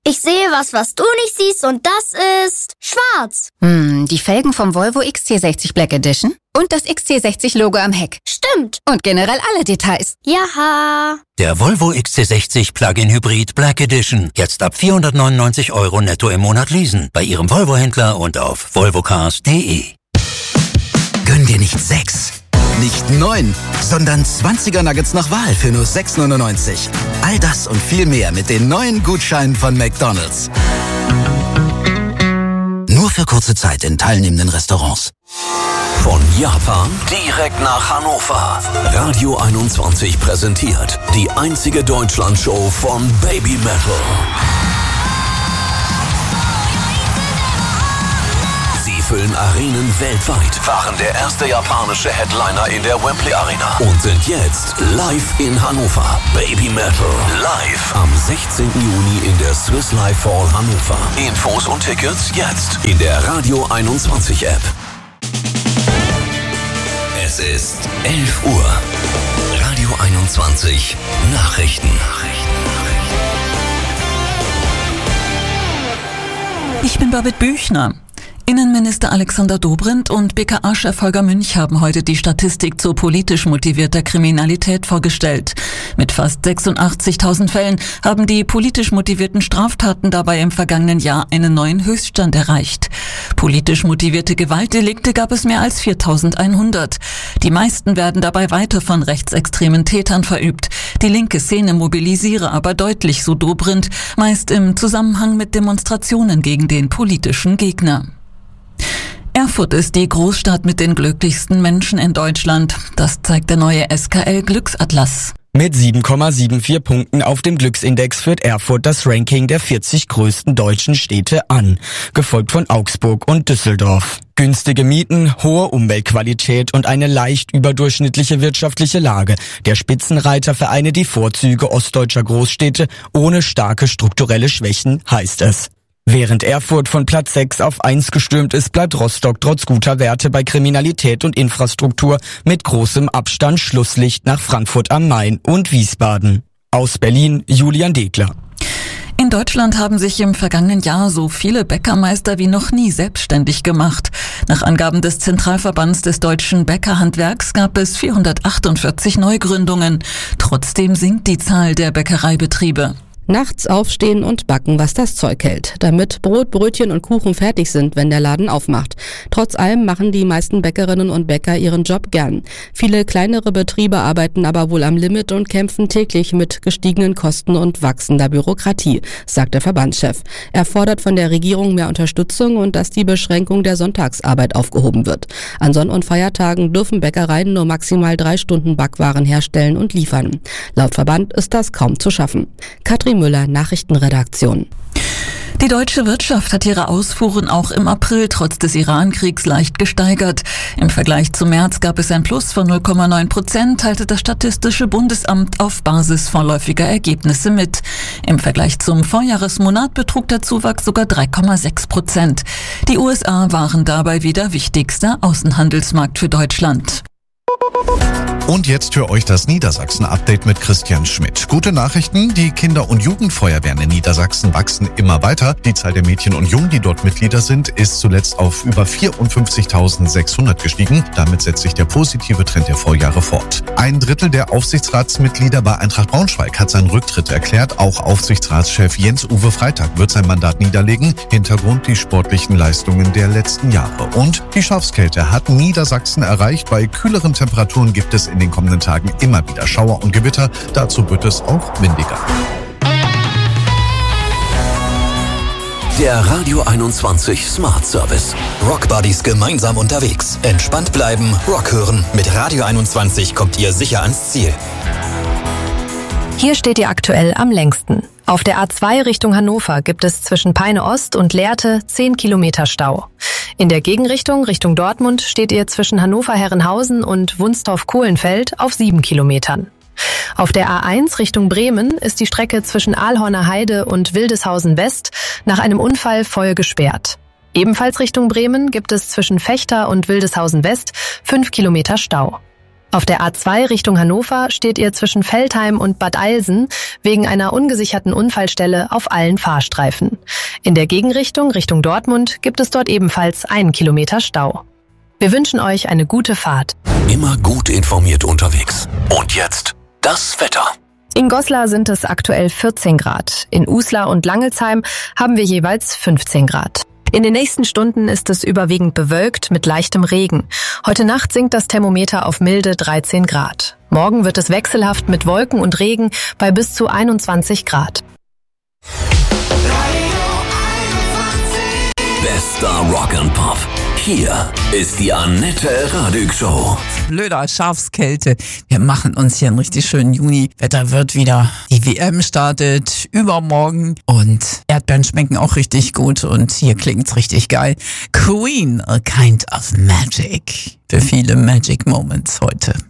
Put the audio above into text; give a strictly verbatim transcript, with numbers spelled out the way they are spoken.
Ich sehe was, was du nicht siehst und das ist schwarz. Hm, die Felgen vom Volvo X C sechzig Black Edition und das X C sechzig Logo am Heck. Stimmt. Und generell alle Details. Jaha. Der Volvo X C sechzig Plug-in Hybrid Black Edition. Jetzt ab vierhundertneunundneunzig Euro netto im Monat leasen. Bei Ihrem Volvo-Händler und auf volvocars punkt de. Gönn dir nicht sechs, nicht neun, sondern zwanziger Nuggets nach Wahl für nur sechs neunundneunzig. All das und viel mehr mit den neuen Gutscheinen von McDonald's. Nur für kurze Zeit in teilnehmenden Restaurants. Von Japan direkt nach Hannover. Radio einundzwanzig präsentiert die einzige Deutschlandshow von Baby Metal. Sie füllen Arenen weltweit, waren der erste japanische Headliner in der Wembley Arena und sind jetzt live in Hannover. Baby Metal live am sechzehnten Juni in der Swiss Life Hall Hannover. Infos und Tickets jetzt in der Radio einundzwanzig App. Es ist elf Uhr. Radio einundzwanzig Nachrichten. Ich bin Babette Büchner. Innenminister Alexander Dobrindt und B K A-Chef Holger Münch haben heute die Statistik zu politisch motivierter Kriminalität vorgestellt. Mit fast sechsundachtzigtausend Fällen haben die politisch motivierten Straftaten dabei im vergangenen Jahr einen neuen Höchststand erreicht. Politisch motivierte Gewaltdelikte gab es mehr als viertausendeinhundert. Die meisten werden dabei weiter von rechtsextremen Tätern verübt. Die linke Szene mobilisiere aber deutlich, so Dobrindt, meist im Zusammenhang mit Demonstrationen gegen den politischen Gegner. Erfurt ist die Großstadt mit den glücklichsten Menschen in Deutschland. Das zeigt der neue S K L-Glücksatlas. Mit sieben Komma vierundsiebzig Punkten auf dem Glücksindex führt Erfurt das Ranking der vierzig größten deutschen Städte an, gefolgt von Augsburg und Düsseldorf. Günstige Mieten, hohe Umweltqualität und eine leicht überdurchschnittliche wirtschaftliche Lage. Der Spitzenreiter vereine die Vorzüge ostdeutscher Großstädte ohne starke strukturelle Schwächen, heißt es. Während Erfurt von Platz sechs auf eins gestürmt ist, bleibt Rostock trotz guter Werte bei Kriminalität und Infrastruktur mit großem Abstand Schlusslicht nach Frankfurt am Main und Wiesbaden. Aus Berlin, Julian Degler. In Deutschland haben sich im vergangenen Jahr so viele Bäckermeister wie noch nie selbstständig gemacht. Nach Angaben des Zentralverbands des deutschen Bäckerhandwerks gab es vierhundertachtundvierzig Neugründungen. Trotzdem sinkt die Zahl der Bäckereibetriebe. Nachts aufstehen und backen, was das Zeug hält, damit Brot, Brötchen und Kuchen fertig sind, wenn der Laden aufmacht. Trotz allem machen die meisten Bäckerinnen und Bäcker ihren Job gern. Viele kleinere Betriebe arbeiten aber wohl am Limit und kämpfen täglich mit gestiegenen Kosten und wachsender Bürokratie, sagt der Verbandschef. Er fordert von der Regierung mehr Unterstützung und dass die Beschränkung der Sonntagsarbeit aufgehoben wird. An Sonn- und Feiertagen dürfen Bäckereien nur maximal drei Stunden Backwaren herstellen und liefern. Laut Verband ist das kaum zu schaffen. Katrin Müller, Nachrichtenredaktion. Die deutsche Wirtschaft hat ihre Ausfuhren auch im April trotz des Iran-Kriegs leicht gesteigert. Im Vergleich zum März gab es ein Plus von null Komma neun Prozent, teilte das Statistische Bundesamt auf Basis vorläufiger Ergebnisse mit. Im Vergleich zum Vorjahresmonat betrug der Zuwachs sogar drei Komma sechs Prozent. Die U S A waren dabei wieder wichtigster Außenhandelsmarkt für Deutschland. Und jetzt für euch das Niedersachsen-Update mit Christian Schmidt. Gute Nachrichten, die Kinder- und Jugendfeuerwehren in Niedersachsen wachsen immer weiter. Die Zahl der Mädchen und Jungen, die dort Mitglieder sind, ist zuletzt auf über vierundfünfzigtausendsechshundert gestiegen. Damit setzt sich der positive Trend der Vorjahre fort. Ein Drittel der Aufsichtsratsmitglieder bei Eintracht Braunschweig hat seinen Rücktritt erklärt. Auch Aufsichtsratschef Jens-Uwe Freitag wird sein Mandat niederlegen. Hintergrund die sportlichen Leistungen der letzten Jahre. Und die Schafskälte hat Niedersachsen erreicht. Bei kühleren Temperaturen gibt es in den kommenden Tagen immer wieder Schauer und Gewitter. Dazu wird es auch windiger. Der Radio einundzwanzig Smart Service. Rockbuddies gemeinsam unterwegs. Entspannt bleiben, Rock hören. Mit Radio einundzwanzig kommt ihr sicher ans Ziel. Hier steht ihr aktuell am längsten. Auf der A zwei Richtung Hannover gibt es zwischen Peine Ost und Lehrte zehn Kilometer Stau. In der Gegenrichtung, Richtung Dortmund, steht ihr zwischen Hannover-Herrenhausen und Wunstorf-Kohlenfeld auf sieben Kilometern. Auf der A eins Richtung Bremen ist die Strecke zwischen Aalhorner Heide und Wildeshausen West nach einem Unfall voll gesperrt. Ebenfalls Richtung Bremen gibt es zwischen Vechta und Wildeshausen West fünf Kilometer Stau. Auf der A zwei Richtung Hannover steht ihr zwischen Veltheim und Bad Eilsen wegen einer ungesicherten Unfallstelle auf allen Fahrstreifen. In der Gegenrichtung Richtung Dortmund gibt es dort ebenfalls einen Kilometer Stau. Wir wünschen euch eine gute Fahrt. Immer gut informiert unterwegs. Und jetzt das Wetter. In Goslar sind es aktuell vierzehn Grad. In Uslar und Langelsheim haben wir jeweils fünfzehn Grad. In den nächsten Stunden ist es überwiegend bewölkt mit leichtem Regen. Heute Nacht sinkt das Thermometer auf milde dreizehn Grad. Morgen wird es wechselhaft mit Wolken und Regen bei bis zu einundzwanzig Grad. Bester Rock and Pop. Hier ist die Annette Radig Show. Blöder Schafskälte. Wir machen uns hier einen richtig schönen Juni. Wetter wird wieder. Die W M startet übermorgen und Erdbeeren schmecken auch richtig gut und hier klingt's richtig geil. Queen, a kind of magic. Für viele Magic Moments heute.